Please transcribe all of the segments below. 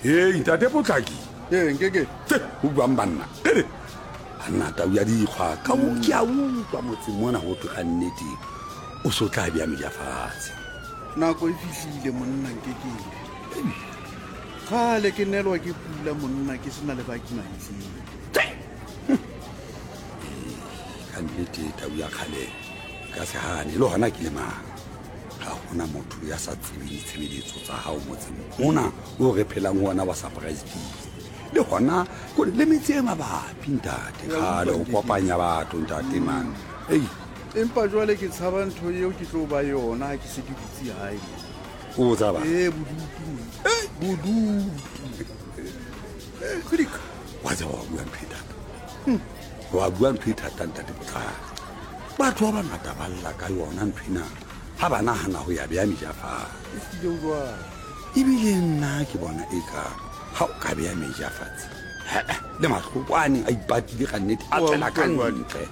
ntate Potlaki nkeke o buang banna ere banna tau ya dikgwa ka mo ke a utlwa motseng mona go twe ga nnete o so tla bea meja fatshe nako e fihlile monna nkeke gale ke nelwa ke pula monna ke sena le bakinaitseng ka nnete tau ya kgale ka se gane le gona ke le mang ga gona motho ya sa tsebeng ditshebeletso tsa gago motseng mona o re phelang gona wa surprise le gona le metse e mabapi ntate gale o kopanya batho ntate man empa jwale ke tshaba ntho eo ke tlo ba yona ke se ke dutse hae o tsaba bodutu kgidika wa tsaba wa bua ntho e thata wa bua ntho e thata ntate Potlaki batho ba bangata ba lla ka yona nthwena ga ba nagana go ya bea meja fatshe ebile nna ke bona e ka ga o ka bea meja fatshe le matlhokwane a ipatile ga nnete a tswela ka ntle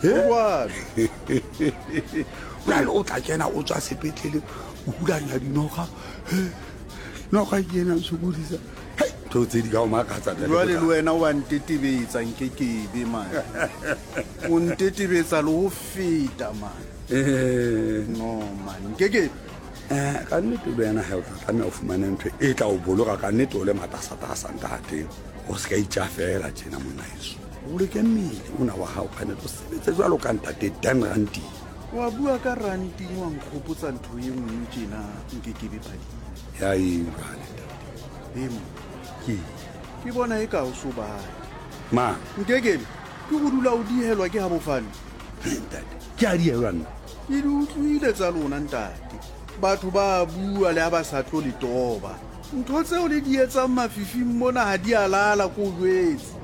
jale o tla kena o tswa sepetlele o hulanya dinoga noga ke ena sokodisa ntho tse di ka o makatsa jale le wena wa ntetebetsa nkekebe mane o ntetebetsa le go feta mane no mane nkekebe ka nnete le wena ga o tla tlamea o fumane ntho e tla o boloka ka nnete o le matasatasantate o se ka itša fela tjena monna eso o leke mmele ona wa gago kganete o sebetse jalo ka ntate 10 randing wa bua ka ranting wa nkgopotsa ntho e nngwe tjena nkekebe padi ya jale ke bona e ka o so bae ma nkekebe ke go dula o dihelwa ke gabofane ntate ke a dielwa nna ke di utlwile tsa lona ntate batho ba bua le ha ba sa tlo le toba ntho tseo le di etsang mafifing mona ha di alala ko jwetse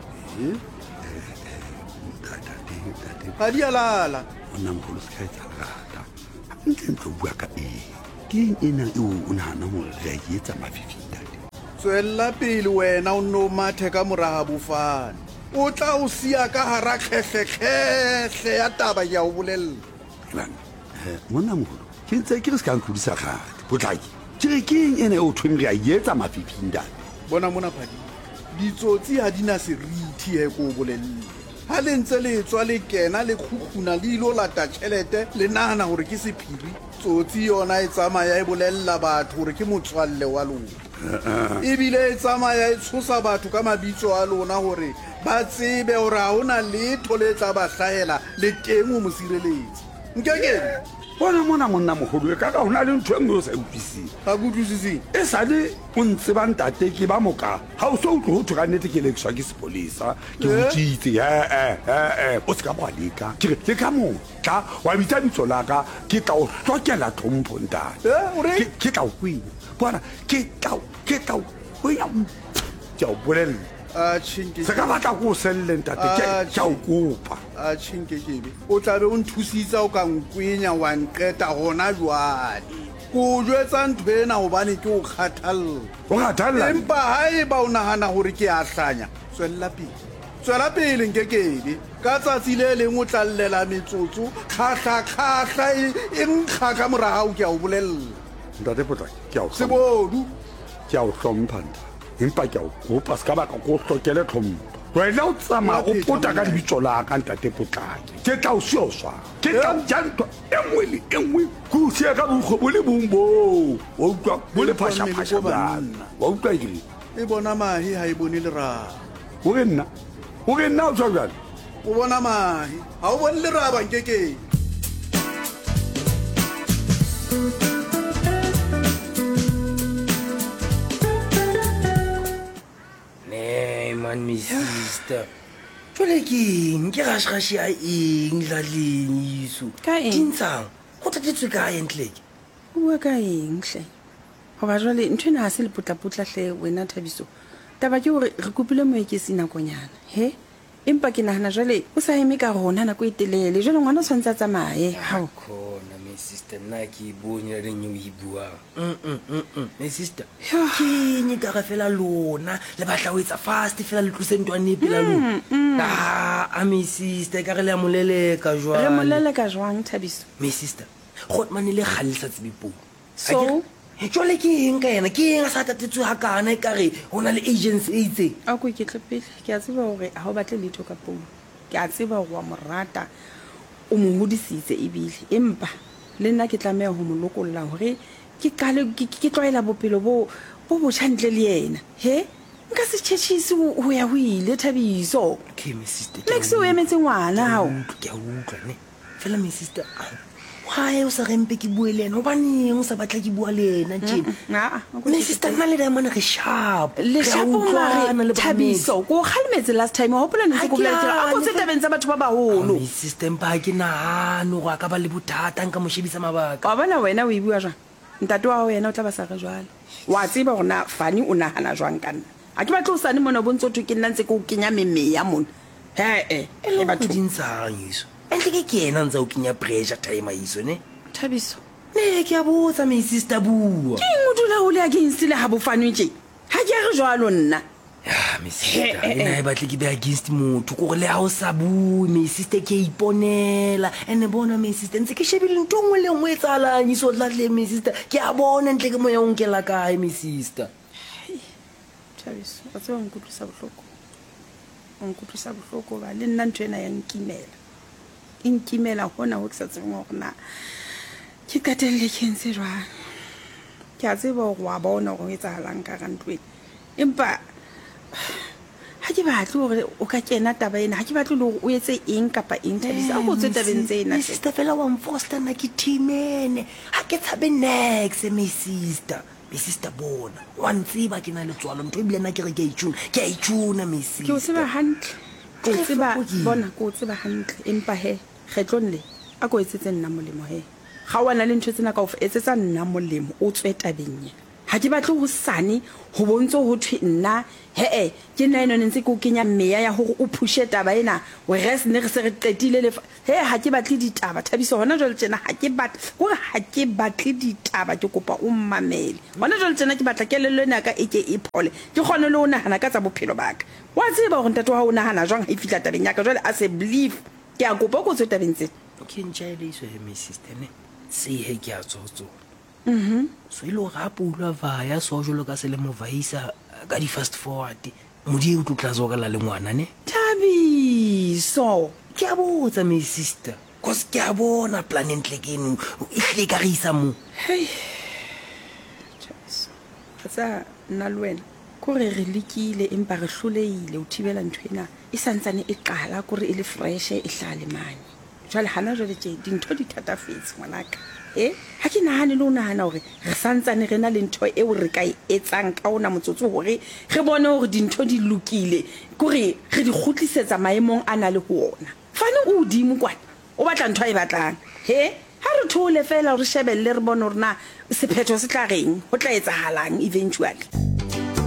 ha di alala ona mogolo se ka etsa lerata ntle ntlo bua ka ke eng ena eo o nagana gore re a e etsa mafifing tate tswella pele wena o nno mathe ka moraga bofane o tla o sia ka hara kgetlekgetlhe ya taba ya o bolelela monna mogolo ke ntse ke re se ka ntlodisa gate Potlaki ke ke eng ene o thweng re a e etsa mafifing tate bona mona phadi ditsotsi ha di na serithi he ko o bolelele ha le ntse le tswa le kena le kgukguna le ilo lata tšhelete le nagana gore ke sephiri tsotsi yona e tsamaya e bolelela batho gore ke motswalle wa lona ebile e tsamaya e tshosa batho ka mabitso a lona gore ba tsebe gore ga o na letho le tla ba tlhaela le teng o mo sireletsi nkekebe bona mona monna mogolo e kaka go na le ntho e nngwe o sa utlwiseng ga ke utlwisiseng e sale o ntse ba ntate ke ba moka ga o se utlwe go thwe ka nnete ke lekiswa ke sepolesa ke botsitse o se ka boa leka kere le ka motla wa bitsa bitso laka ke tla o tlokela tlhompho ntate ke tla o kwena bona ke tla o kwena ke a o bolelela se ka batla ko o selleng tate ke a o kopa a tshinkekebe o tlabe o nthusitsa o ka nkwenya wa nqeta gona jwale ko jwetsa ntho ena gobane ke o kgathalela empa ga e ba o nagana gore ke a tlanya tswela pele nkekebe ka tsatsi le leng o tla llela metsotso kgatlha e nkga ka moragao ke a o bolelela ntate Potlaki sebodu ke a o hlompha empa ke a o kopa se ka baka ko o tlokele tlhompho wena o tsamaya o pota ka lebitso la ka ntate Potlaki ke tla o sioswa ke tla o ja ntho e nngwe le e nngwe ko o sia ka bokgo bo le bong boo wa utlwa bo le phashaphasha bana wa utlwa eng e bona mahe ha e bone leraba o re nna o tswa jwale o bona mahe ha o bone leraba nkekeng man me sister jole ke eng ke gashigashi a eng laleng iso dintshang go tatetswe ka entleke o bua ka eng hle goba jwale ntho ena ga se lepotlapotlatlhe wena Thabiso taba ke gore re kopile moekesi nakonyana he empa ke nagana jwale o sa eme ka rona nako e telele jwale ngwana o tshwanetse a tsamaye khona me sister nna ke bone la reng o e buang me sister ke nye ka ga fela lona le batla o etsa fast fela le tlose ntwane pela lona me sister ka re le amoleleka jwang re moleleka jwang Thabiso me sister gotmane le khalisa tsebipong so jwale ke eng ka ena ke eng a sa tatetswe ga kana e kare go na le agency e itseng a ko iketle pele ke a tseba gore ga o batle letho ka poulo ke a tseba gore wa morata o mo hodisitse ebile empa le nna ke tlameya go mo lokolola gore ke tlwaela bophelo bo botšha ntle le ena he nka se tšhetšhise go ya go ile Thabiso okay my sister max o emetse ngwana gao ke a utlwa ne fela my sister why o sa rempe ke bue le ena obaneng o sa batla ke bua le ena tjena my sister nna le Diamond re sharp le shapomare Thabiso ko kgalemetse last time o hopola ntse go bolela a go tsetabeng tsa batho ba baholo my sister mpa ke nahano go ka ba le bothata nka mo shebisa mabaka wa bona wena o e bua jang ntate wa wena o tla ba sa re jwale wa tseba gona fani o nahana jwang ka nna a ke batla o sane mona bontse thwe ke nna ntse ke o kenya memeya mona e batho dintsang iso entle ke ena ntse o kenya pressure time iso ne Thabiso ne ke a botsa my sister bua ke eng o dula o le against le ha bofanwe tje ha ke re jwalo nna my sister ena e batle ke be against motho ko le ha o sa bue my sister ke iponela ene bona my sister ntse ke shebile ntwe ngwe le ngwe etsalang iso tlatle my sister ke a bona ntle ke moya o nkela kae my sister Thabiso wa tseba nkutlwisa bohloko ba le nna ntho ena ya nkimela hona ho ke sa tsebeng gore na ke qetelle ke ntse jwang ke a tseba gore wa bona gore o etsahalang ka rantweng empa ha ke batle gore o ka kena taba ena ha ke batle le gore o etse eng kapa eng Thabiso a go tswe tabeng tsena my sister fela wa mfoster na ke teamene ha ke tsabe next my sister bona wa ntsiba ke na le tswalo ntwe bile na ke re ke a itshuna my sister ke o tseba hantle ko tseba hantle empa he kgetlong le a ko etsetse nna molemo he ga wana le ntho tsena ka o etsetsa nna molemo o tswe tabeng ye ha ke batle go sane go bontse go thwe nna ke nna eno ntse ke o kenya meya ya gore o pushe taba ena o res ne re se re qetile le ha ke batle ditaba Thabiso hona jwale tsena ha ke batle ditaba ke kopa o mmamele hona jwale tsena ke batla kelello ena ka eke e phole ke kgone le o nahana ka tsa bophelo baka wa tseba gore ntate wa o nahana jwang ha e fitla tabeng ya ka jwale a se believe ke a kopa go tswe tabeng tsena okay ntjhaile iso he my sister ne se he ke a tsotso so ile go rapulwa vaya so jolo ka se le movaisa ka di fast forward modi o tlotla zo ka la le ngwana ne Thabiso ke a botsa my sister cause ke a bona plan entle ke eno e hle ka re isa mo Thabiso tsa nna le wena ko re lekile empa re hloleile o thibela nthwena e santsane e qala ko re e le fresh e hlale mane jwale hana jwale tje dintho di thatafetse ngwanaka ha ke nahane le o nahana hore re santsane re na le ntho eo re ka e etsang ka ona motsotso hore re bone hore dintho di lokile kore re di khutlisetsa maemong a na le ho ona fane o dimo kwana o batla ntho e batlang ha re thole fela re shebelle re bone hore na sephetho se tla reng ho tla etsahalang eventually